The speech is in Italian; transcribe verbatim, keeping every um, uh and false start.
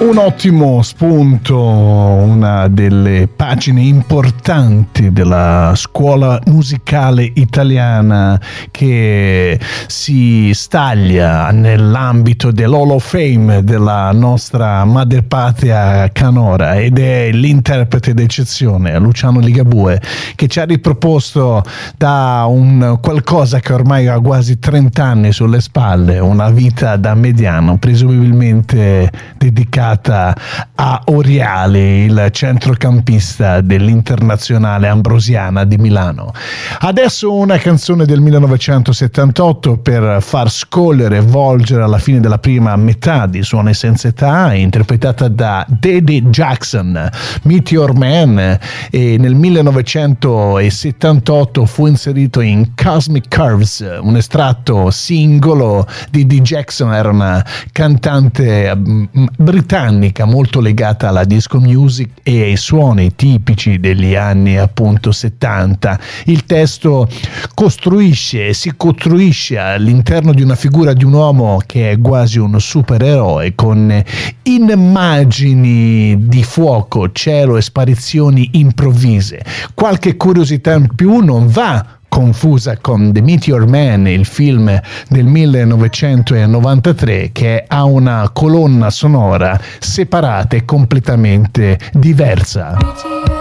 Un ottimo spunto, una delle pagine importanti della scuola musicale italiana che si staglia nell'ambito dell'Hall of Fame della nostra madrepatria canora, ed è l'interprete d'eccezione Luciano Ligabue, che ci ha riproposto da un qualcosa che ormai ha quasi trenta anni sulle spalle, una vita da mediano, presumibilmente dedicata a Oriale, il centrocampista dell'Internazionale Ambrosiana di Milano. Adesso una canzone del millenovecentosettantotto per far scorrere e volgere alla fine della prima metà di Suoni senza età, interpretata da Dede Jackson, Meteor Man, e nel millenovecentosettantotto fu inserito in Cosmic Curves, un estratto singolo di Dede Jackson. Era una cantante britannica molto legata alla disco music e ai suoni tipici degli anni appunto settanta. Il testo costruisce e si costruisce all'interno di una figura di un uomo che è quasi un supereroe, con immagini di fuoco, cielo e sparizioni improvvise. Qualche curiosità in più non va confusa con The Meteor Man, il film del millenovecentonovantatré, che ha una colonna sonora separata e completamente diversa.